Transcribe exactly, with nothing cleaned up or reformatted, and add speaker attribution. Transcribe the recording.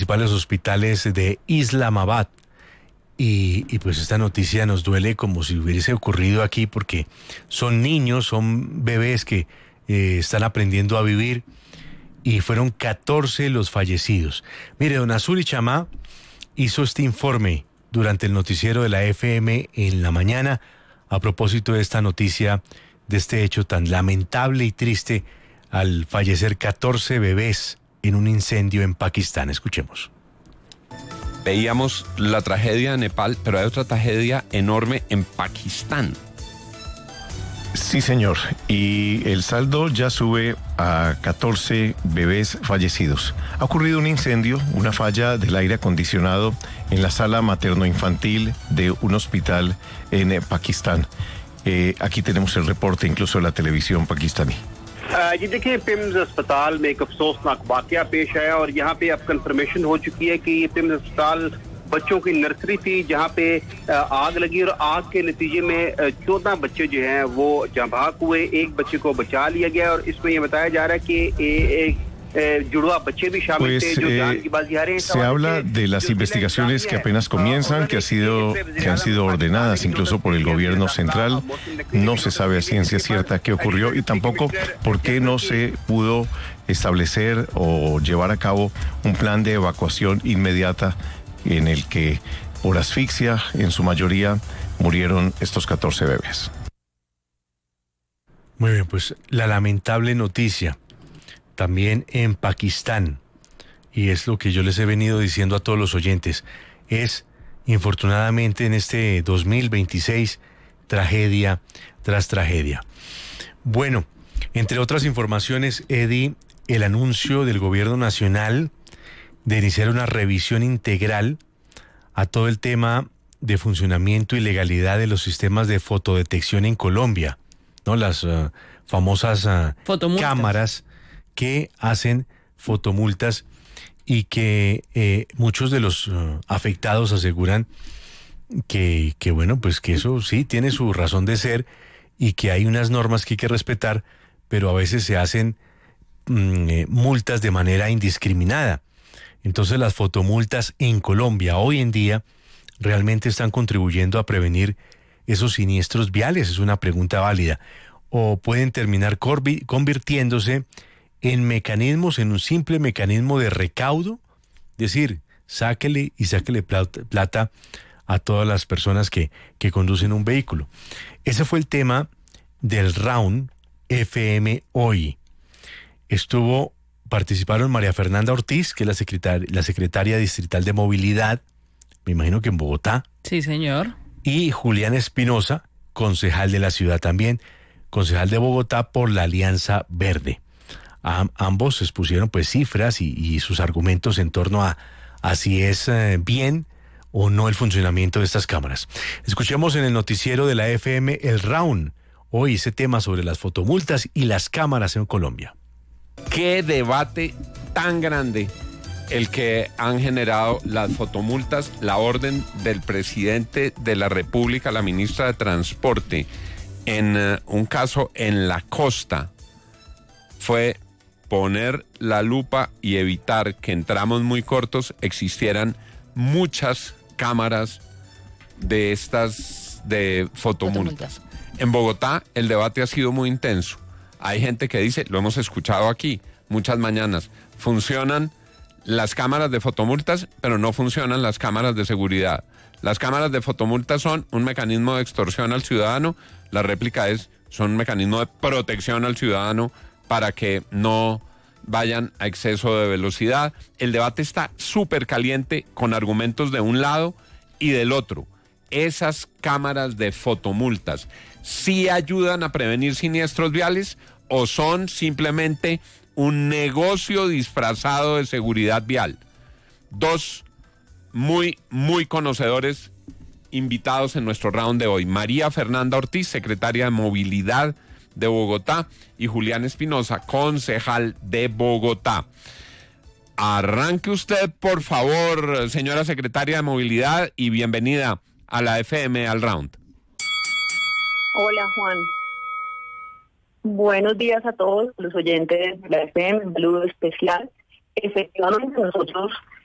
Speaker 1: principales hospitales de Islamabad. Y, y pues esta noticia nos duele como si hubiese ocurrido aquí, porque son niños, son bebés que eh, están aprendiendo a vivir, y fueron catorce los fallecidos. Mire, don Azuri Chamá hizo este informe durante el noticiero de la F M en la mañana a propósito de esta noticia, de este hecho tan lamentable y triste al fallecer catorce bebés en un incendio en Pakistán. Escuchemos.
Speaker 2: Veíamos la tragedia de Nepal, pero hay otra tragedia enorme en Pakistán.
Speaker 3: Sí, señor. Y el saldo ya sube a catorce bebés fallecidos. Ha ocurrido un incendio, una falla del aire acondicionado en la sala materno-infantil de un hospital en eh, Pakistán. Eh, aquí tenemos el reporte incluso de la televisión pakistaní.
Speaker 4: ये देखिए पिम्स अस्पताल में एक अफसोसनाक वाकया पेश आया और यहाँ पे अब कंफर्मेशन हो चुकी है कि ये पिम्स अस्पताल बच्चों की नर्सरी थी जहाँ पे आग लगी और आग के नतीजे में चौदह बच्चे जो हैं वो जहाँ भाग हुए, एक बच्चे को बचा लिया गया और इसमें ये बताया जा रहा है कि एक जुड़वा बच्चे भी शामिल थे जो जान की बाजी आ रहे हैं.
Speaker 3: Se habla de las investigaciones que apenas comienzan, que ha sido que han sido ordenadas incluso por el gobierno central. No se sabe a ciencia cierta qué ocurrió y tampoco por qué no se pudo establecer o llevar a cabo un plan de evacuación inmediata en el que por asfixia en su mayoría murieron estos catorce bebés.
Speaker 1: Muy bien, pues la lamentable noticia también en Pakistán, y es lo que yo les he venido diciendo a todos los oyentes, es infortunadamente en este dos mil veintiséis tragedia tras tragedia. Bueno, entre otras informaciones, Eddie, el anuncio del gobierno nacional de iniciar una revisión integral a todo el tema de funcionamiento y legalidad de los sistemas de fotodetección en Colombia, ¿no? Las uh, famosas uh, cámaras que hacen fotomultas y que eh, muchos de los uh, afectados aseguran que, que, bueno, pues que eso sí tiene su razón de ser y que hay unas normas que hay que respetar, pero a veces se hacen mm, eh, multas de manera indiscriminada. Entonces las fotomultas en Colombia hoy en día realmente están contribuyendo a prevenir esos siniestros viales. Es una pregunta válida. O pueden terminar corvi- convirtiéndose en mecanismos, en un simple mecanismo de recaudo, es decir, sáquele y sáquele plata, plata a todas las personas que, que conducen un vehículo. Ese fue el tema del Round F M hoy. Estuvo, participaron María Fernanda Ortiz, que es la secretaria, la secretaria distrital de movilidad, me imagino que en Bogotá.
Speaker 5: Sí, señor.
Speaker 1: Y Julián Espinosa, concejal de la ciudad también, concejal de Bogotá por la Alianza Verde. A, ambos expusieron pues cifras y, y sus argumentos en torno a, a si es eh, bien o no el funcionamiento de estas cámaras. Escuchemos en el noticiero de la F M el Round hoy ese tema sobre las fotomultas y las cámaras en Colombia.
Speaker 2: Qué debate tan grande el que han generado las fotomultas, la orden del presidente de la República, la ministra de Transporte, en uh, un caso en la costa, fue poner la lupa y evitar que en tramos muy cortos existieran muchas cámaras de estas de fotomultas. fotomultas. En Bogotá el debate ha sido muy intenso. Hay gente que dice, lo hemos escuchado aquí muchas mañanas, funcionan las cámaras de fotomultas, pero no funcionan las cámaras de seguridad. Las cámaras de fotomultas son un mecanismo de extorsión al ciudadano, la réplica es, son un mecanismo de protección al ciudadano para que no vayan a exceso de velocidad. El debate está súper caliente con argumentos de un lado y del otro. Esas cámaras de fotomultas, ¿sí ayudan a prevenir siniestros viales o son simplemente un negocio disfrazado de seguridad vial? Dos muy, muy conocedores invitados en nuestro round de hoy. María Fernanda Ortiz, secretaria de Movilidad de Bogotá, y Julián Espinosa, concejal de Bogotá. Arranque usted, por favor, señora secretaria de Movilidad, y bienvenida a la F M al round.
Speaker 6: Hola, Juan. Buenos días a todos los oyentes de la F M, un saludo especial. Efectivamente, nosotros